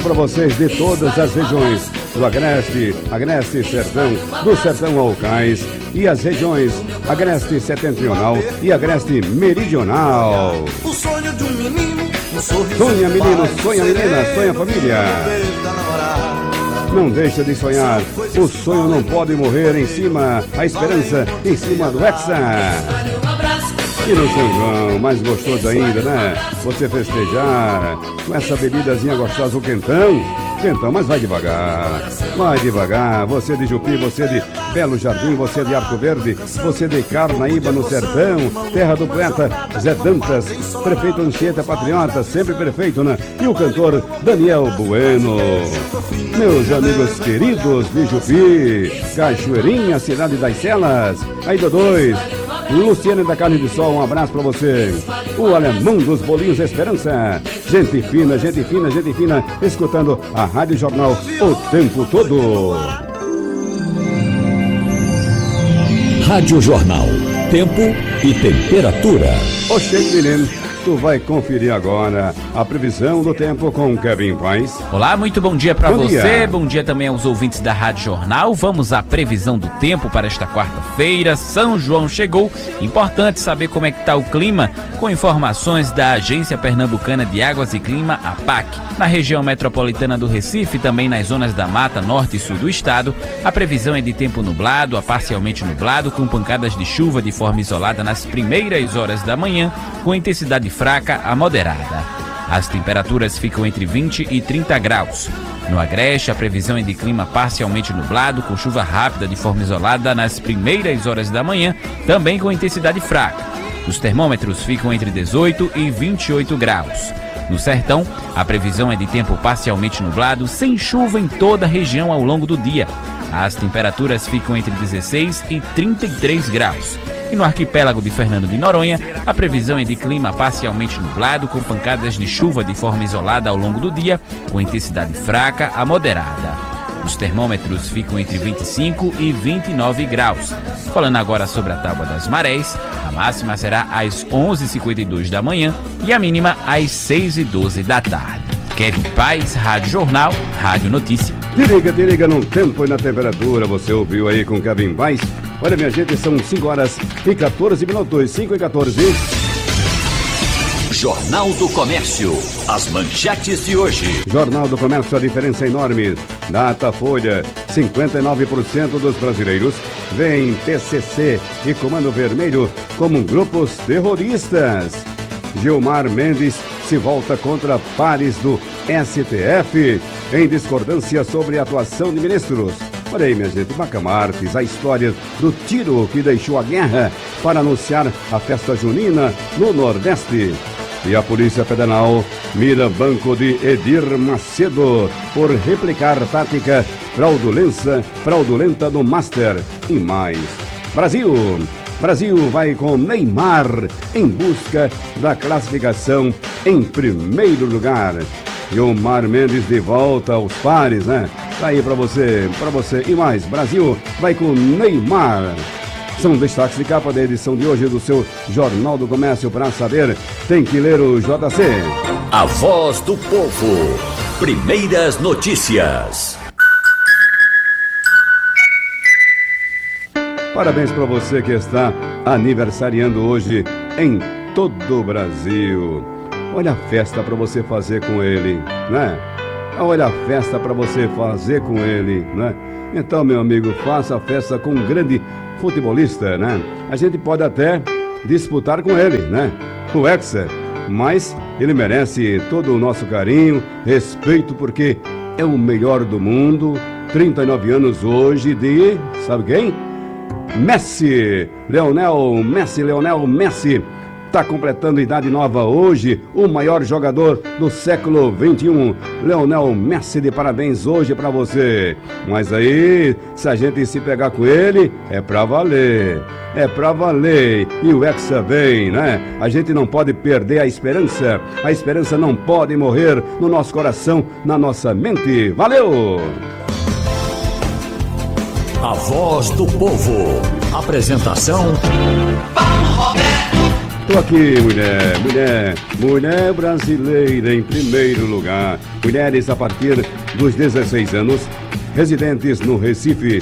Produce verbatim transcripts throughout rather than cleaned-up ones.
para vocês de todas as regiões do Agreste, Agreste Sertão, do Sertão ao Cais e as regiões Agreste Setentrional e Agreste Meridional. O sonho de um menino, um sorriso. Sonha menino, sonha menina, sonha família. Não deixa de sonhar, o sonho não pode morrer em cima, a esperança em cima do Hexa. E no São João, mais gostoso ainda, né? Você festejar com essa bebidazinha gostosa, o quentão. Quentão, mas vai devagar, vai devagar. Você de Jupi, você de Belo Jardim, você de Arco Verde, você de Carnaíba no Sertão, terra do poeta Zé Dantas, prefeito Anchieta Patriota, sempre perfeito, né? E o cantor Daniel Bueno. Meus amigos queridos de Jupi, Cachoeirinha, cidade das Celas, aí do dois. Luciane da Carne de Sol, um abraço pra você. O alemão dos bolinhos Esperança. Gente fina, gente fina, gente fina, escutando a Rádio Jornal o tempo todo. Rádio Jornal, tempo e temperatura. Ô, Cheio Menino, tu vai conferir agora a previsão do tempo com Kevin Paz. Olá, muito bom dia para você, dia. Bom dia também aos ouvintes da Rádio Jornal. Vamos à previsão do tempo para esta quarta-feira. São João chegou, importante saber como é que está o clima, com informações da Agência Pernambucana de Águas e Clima, a APAC. Na região metropolitana do Recife, também nas zonas da Mata Norte e Sul do estado, a previsão é de tempo nublado a parcialmente nublado, com pancadas de chuva de forma isolada nas primeiras horas da manhã, com intensidade fraca a moderada. As temperaturas ficam entre vinte e trinta graus. No Agreste, a previsão é de clima parcialmente nublado, com chuva rápida de forma isolada nas primeiras horas da manhã, também com intensidade fraca. Os termômetros ficam entre dezoito e vinte e oito graus. No Sertão, a previsão é de tempo parcialmente nublado, sem chuva em toda a região ao longo do dia. As temperaturas ficam entre dezesseis e trinta e três graus. E no arquipélago de Fernando de Noronha, a previsão é de clima parcialmente nublado, com pancadas de chuva de forma isolada ao longo do dia, com intensidade fraca a moderada. Os termômetros ficam entre vinte e cinco e vinte e nove graus. Falando agora sobre a tábua das marés, a máxima será às onze e cinquenta e dois da manhã e a mínima às seis e doze da tarde. Kevin Paz, Rádio Jornal, Rádio Notícia. Te liga, te liga no tempo e na temperatura. Você ouviu aí com Kevin Paz? Olha, minha gente, são cinco horas e quatorze minutos, cinco e quatorze. Jornal do Comércio, as manchetes de hoje. Jornal do Comércio, a diferença é enorme. Datafolha, cinquenta e nove por cento dos brasileiros veem P C C e Comando Vermelho como grupos terroristas. Gilmar Mendes se volta contra pares do S T F em discordância sobre a atuação de ministros. Olha aí, minha gente, Vaca Marques, a história do tiro que deixou a guerra para anunciar a festa junina no Nordeste. E a Polícia Federal mira banco de Edir Macedo por replicar tática fraudulenta, fraudulenta do Master e mais. Brasil, Brasil vai com Neymar em busca da classificação em primeiro lugar. E o Mar Mendes de volta aos pares, né? Tá aí pra você, pra você. E mais, Brasil vai com Neymar. São destaques de capa da edição de hoje do seu Jornal do Comércio. Para saber, tem que ler o J C. A voz do povo. Primeiras notícias. Parabéns para você que está aniversariando hoje em todo o Brasil. Olha a festa para você fazer com ele, né? Olha a festa para você fazer com ele, né? Então, meu amigo, faça a festa com um grande futebolista, né? A gente pode até disputar com ele, né? O Hexa, mas ele merece todo o nosso carinho, respeito, porque é o melhor do mundo. trinta e nove anos hoje de, sabe quem? Messi, Leonel Messi, Leonel Messi. Está completando idade nova hoje, o maior jogador do século vinte e um, Leonel Messi, de parabéns hoje para você. Mas aí, se a gente se pegar com ele, é pra valer, é pra valer. E o Hexa vem, né? A gente não pode perder a esperança, a esperança não pode morrer no nosso coração, na nossa mente. Valeu! A voz do povo. Apresentação: Paulo Roberto. Tô aqui, mulher, mulher, mulher brasileira em primeiro lugar. Mulheres a partir dos dezesseis anos, residentes no Recife,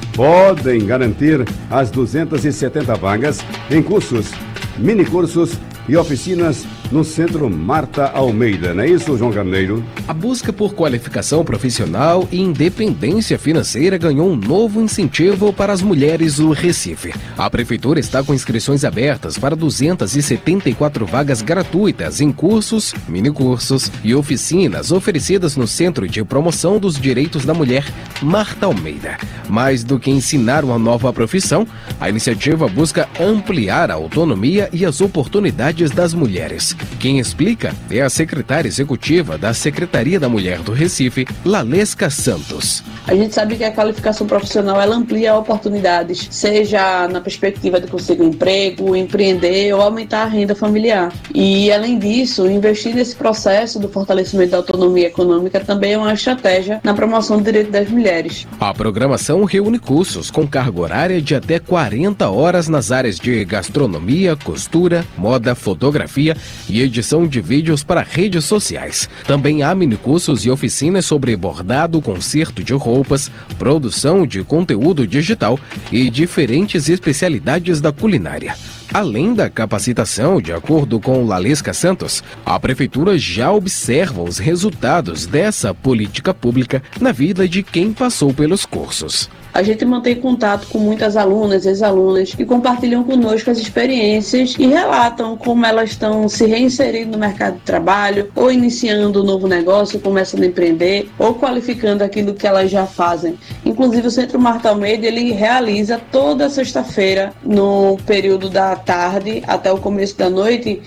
podem garantir as duzentas e setenta vagas em cursos, minicursos e oficinas no Centro Marta Almeida, não é isso, João Carneiro? A busca por qualificação profissional e independência financeira ganhou um novo incentivo para as mulheres do Recife. A Prefeitura está com inscrições abertas para duzentas e setenta e quatro vagas gratuitas em cursos, minicursos e oficinas oferecidas no Centro de Promoção dos Direitos da Mulher, Marta Almeida. Mais do que ensinar uma nova profissão, a iniciativa busca ampliar a autonomia e as oportunidades das mulheres. Quem explica é a secretária executiva da Secretaria da Mulher do Recife, Lalesca Santos. A gente sabe que a qualificação profissional ela amplia oportunidades, seja na perspectiva de conseguir um emprego, empreender ou aumentar a renda familiar. E, além disso, investir nesse processo do fortalecimento da autonomia econômica também é uma estratégia na promoção do direito das mulheres. A programação reúne cursos com carga horária de até quarenta horas nas áreas de gastronomia, costura, moda, fotografia e edição de vídeos para redes sociais. Também há minicursos e oficinas sobre bordado, conserto de roupas, produção de conteúdo digital e diferentes especialidades da culinária. Além da capacitação, de acordo com Lalesca Santos, a Prefeitura já observa os resultados dessa política pública na vida de quem passou pelos cursos. A gente mantém contato com muitas alunas, ex-alunas, que compartilham conosco as experiências e relatam como elas estão se reinserindo no mercado de trabalho, ou iniciando um novo negócio, começando a empreender, ou qualificando aquilo que elas já fazem. Inclusive, o Centro Marta Almeida, ele realiza toda sexta-feira, no período da tarde até o começo da noite,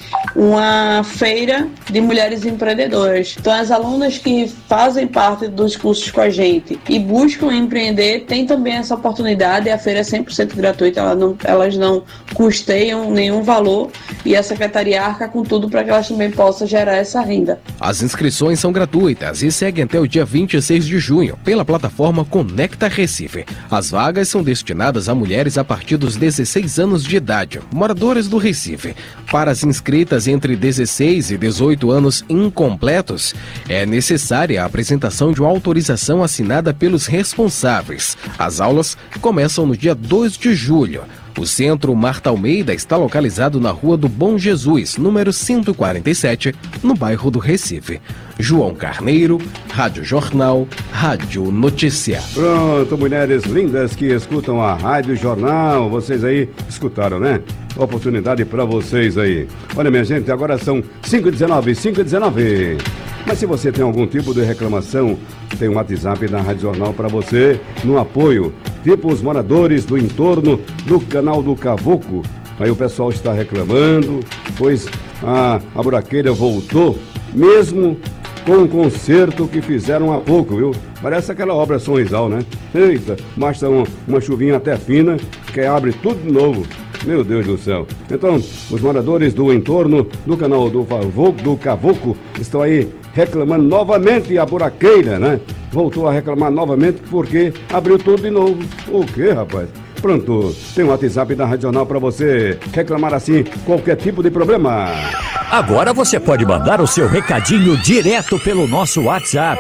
uma feira de mulheres empreendedoras. Então, as alunas que fazem parte dos cursos com a gente e buscam empreender, têm também essa oportunidade. A feira é cem por cento gratuita, elas não, elas não custeiam nenhum valor e a Secretaria arca com tudo para que elas também possam gerar essa renda. As inscrições são gratuitas e seguem até o dia vinte e seis de junho pela plataforma Conecta Recife. As vagas são destinadas a mulheres a partir dos dezesseis anos de idade, moradoras do Recife. Para as inscritas entre dezesseis e dezoito anos incompletos, é necessária a apresentação de uma autorização assinada pelos responsáveis. As aulas começam no dia dois de julho. O Centro Marta Almeida está localizado na Rua do Bom Jesus, número cento e quarenta e sete, no bairro do Recife. João Carneiro, Rádio Jornal, Rádio Notícia. Pronto, mulheres lindas que escutam a Rádio Jornal, vocês aí escutaram, né? Oportunidade para vocês aí. Olha, minha gente, agora são cinco e dezenove, cinco e dezenove. Mas se você tem algum tipo de reclamação, tem um WhatsApp da Rádio Jornal para você, no apoio, tipo os moradores do entorno do canal do Cavoco. Aí o pessoal está reclamando, pois a, a buraqueira voltou, mesmo com um concerto que fizeram há pouco, viu? Parece aquela obra Sonrisal, né? Eita, basta uma, uma chuvinha até fina, que abre tudo de novo. Meu Deus do céu. Então, os moradores do entorno do canal do, do Cavoco estão aí reclamando novamente a buraqueira, né? Voltou a reclamar novamente porque abriu tudo de novo. O quê, rapaz? Pronto, tem um WhatsApp da Rádio Jornal para você reclamar assim qualquer tipo de problema. Agora você pode mandar o seu recadinho direto pelo nosso WhatsApp.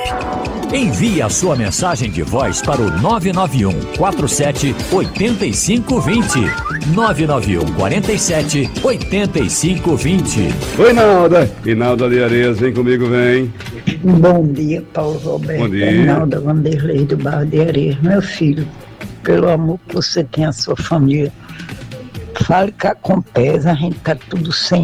Envie a sua mensagem de voz para o nove nove um, quatro sete, oito cinco dois zero. nove nove um, quatro sete, oito cinco dois zero. Oi, Nalda. E Nalda de Areias, vem comigo, vem. Bom dia, Paulo Roberto. Bom dia. Nalda Vanderlei do Bairro de Areias. Meu filho, pelo amor que você tem à sua família, fale com a Compesa, a gente tá tudo sem